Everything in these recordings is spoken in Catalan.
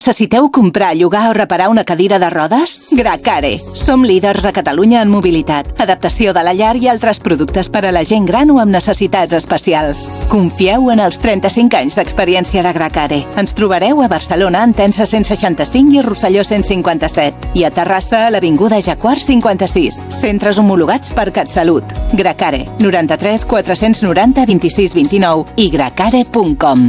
Necessiteu comprar, llogar o reparar una cadira de rodes? Gracare. Som líders a Catalunya en mobilitat, adaptació de la llar i altres productes per a la gent gran o amb necessitats especials. Confieu en els 35 anys d'experiència de Gracare. Ens trobareu a Barcelona, en Tensa 165 i Rosselló 157. I a Terrassa, a l'Avinguda Jacquard 56. Centres homologats per CatSalut. Gracare. 93 490 26 29 i gracare.com.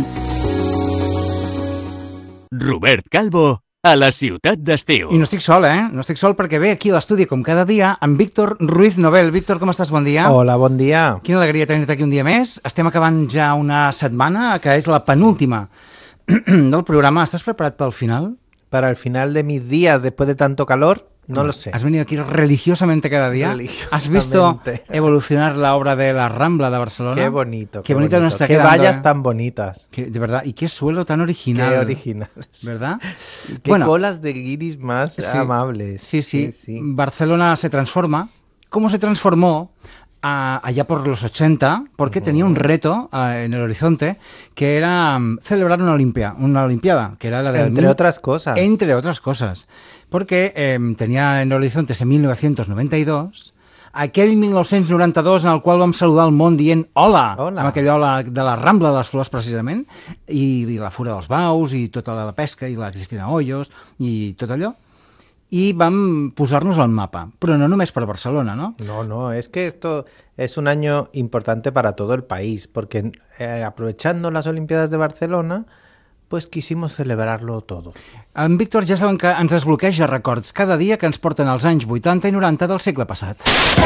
Robert Calvo, a la ciutat d'estiu. I no estic sol, No estic sol perquè ve aquí a l'estudi, com cada dia, amb Víctor Ruiz Nobel. Víctor, com estàs? Bon dia. Hola, bon dia. Quina alegria tenir-te aquí un dia més. Estem acabant ja una setmana, que és la penúltima del programa. ¿Estás preparat pel final? Para el final de mis días, después de tanto calor, no lo sé. ¿Has venido aquí religiosamente cada día? Religiosamente. ¿Has visto evolucionar la obra de la Rambla de Barcelona? Qué bonito. Qué bonito nos está qué quedando, vallas tan bonitas. De verdad, y qué suelo tan original. Qué originales. ¿Verdad? Y qué colas de guiris más amables. Sí. Barcelona se transforma. ¿Cómo se transformó? Allá por los 80, porque tenía un reto en el horizonte, que era celebrar una olimpiada, que era la de... Entre otras cosas. Entre otras cosas. Porque tenía en el horizonte ese 1992, aquell 1992 en el qual vam saludar el món dient hola, amb aquell hola de la Rambla de les Flors, precisament, i la Fura dels Baus, i tota la pesca, i la Cristina Hoyos, i tot allò. Y vam posar-nos al mapa, pero no només per Barcelona, ¿no? No, es que esto es un año importante para todo el país, porque aprovechando las Olimpiadas de Barcelona, pues quisimos celebrarlo todo. En Víctor ja saben que ens desbloqueja records cada dia que ens porten als anys 80 i 90 del segle passat.